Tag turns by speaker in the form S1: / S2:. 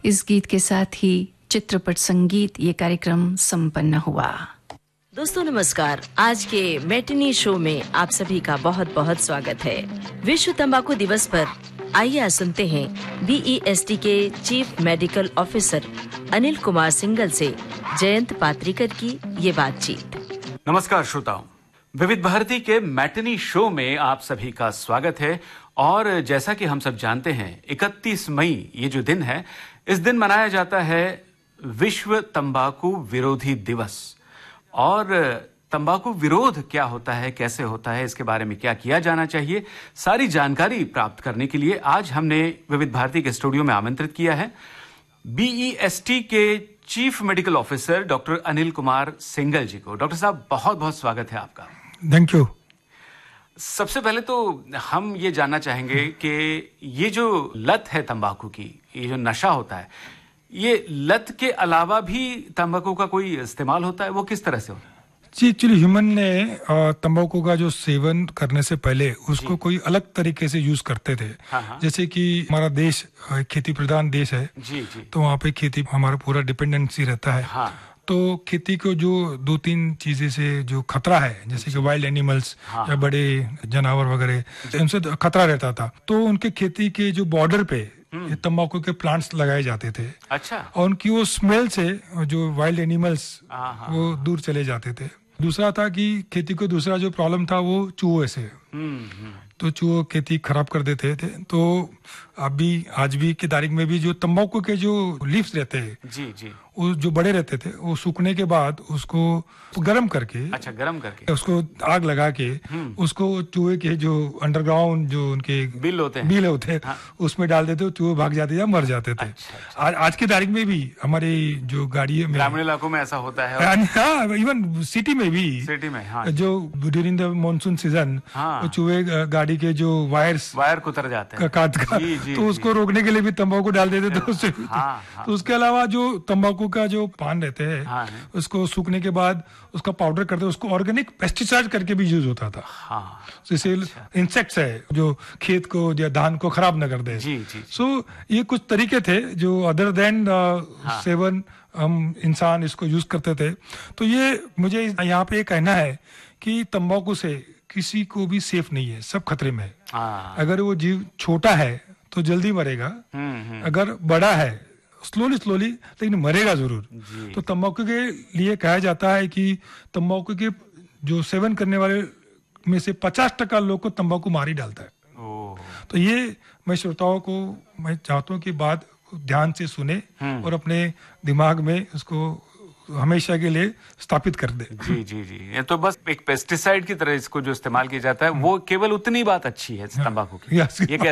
S1: इस गीत के साथ ही चित्रपट संगीत ये कार्यक्रम संपन्न हुआ।
S2: दोस्तों नमस्कार। आज के मैटिनी शो में आप सभी का बहुत बहुत स्वागत है। विश्व तंबाकू दिवस पर आइए आज सुनते हैं BEST के chief medical officer Anil Kumar single से जयंत पात्रिकर की ये बातचीत।
S3: नमस्कार श्रोताओं, विविध भारती के मैटिनी शो में आप सभी का स्वागत है। और जैसा कि हम सब जानते हैं 31 मई ये जो दिन है, इस दिन मनाया जाता है विश्व तंबाकू विरोधी दिवस। और तंबाकू विरोध क्या होता है, कैसे होता है, इसके बारे में क्या किया जाना चाहिए, सारी जानकारी प्राप्त करने के लिए आज हमने विविध भारती के स्टूडियो में आमंत्रित किया है BEST के chief medical officer doctor Anil Kumar single जी को। डॉक्टर साहब, बहुत बहुत स्वागत है आपका।
S4: Thank you.
S3: सबसे पहले तो हम ये जानना चाहेंगे कि ये जो लत है तंबाकू की, ये जो नशा होता है, ये लत के अलावा भी तंबाकू का कोई इस्तेमाल होता है, वो किस तरह से होता है?
S4: जी, एक्चुअली ह्यूमन ने तंबाकू का जो सेवन करने से पहले उसको कोई अलग तरीके से यूज करते थे।
S3: हाँ।
S4: जैसे कि हमारा देश खेती प्रधान देश है,
S3: जी।
S4: तो वहाँ पे खेती हमारा पूरा डिपेंडेंसी रहता है।
S3: हाँ।
S4: तो खेती को जो 2-3 चीजें से जो खतरा है, जैसे कि वाइल्ड एनिमल्स या बड़े जानवर वगैरह, उनसे खतरा रहता था। तो उनके खेती के जो बॉर्डर पे तंबाकू के प्लांट्स लगाए जाते थे।
S3: अच्छा।
S4: और उनकी वो स्मेल से जो वाइल्ड एनिमल्स वो दूर चले जाते थे। दूसरा था कि खेती को दूसरा जो प्रॉब्लम था वो चूहे से। तो चूहे खेती खराब कर देते थे। तो अभी आज भी की तारीख में भी जो तंबाकू के जो लीव्स रहते हैं,
S3: जी,
S4: वो जो बड़े रहते थे, वो सूखने के बाद उसको गर्म करके,
S3: अच्छा, गर्म करके
S4: उसको आग लगा के उसको चूहे के जो अंडरग्राउंड जो उनके
S3: बिल होते हैं,
S4: हाँ। उसमें डाल देते, चूहे भाग जाते या मर जाते थे।
S3: अच्छा।
S4: आज की तारीख में भी हमारे जो गाड़ी में,
S3: ग्रामीण इलाकों में ऐसा होता है।
S4: हाँ, इवन सिटी में भी,
S3: हाँ।
S4: जो ड्यूरिंग द मानसून सीजन चूहे गाड़ी के जो वायर
S3: कुतर जाते हैं,
S4: तो उसको रोकने के लिए भी तंबाकू डाल देते थे उससे। तो उसके अलावा जो तंबाकू का जो पान रहते हैं, उसको सूखने के बाद उसका पाउडर करते, उसको ऑर्गेनिक पेस्टिसाइड करके भी यूज होता था। जैसे इंसेक्ट्स है जो खेत को या धान को खराब न कर दे। सो ये कुछ तरीके थे जो अदर देन सेवन हम इंसान इसको यूज करते थे। तो ये मुझे यहाँ पे कहना है कि तंबाकू से किसी को भी सेफ नहीं है, सब खतरे में है। अगर वो जीव छोटा है तो जल्दी मरेगा, अगर बड़ा है स्लोली लेकिन मरेगा जरूर। तो तंबाकू के लिए कहा जाता है कि तंबाकू के जो सेवन करने वाले में से 50% लोग को तंबाकू मार ही डालता है। तो ये मैं श्रोताओं को मैं चाहता हूँ कि बात ध्यान से सुने और अपने दिमाग में उसको हमेशा के लिए स्थापित कर दे।
S3: जी। ये तो बस एक पेस्टिसाइड की तरह इसको जो इस्तेमाल किया जाता है, वो केवल उतनी बात अच्छी है तंबाकू की।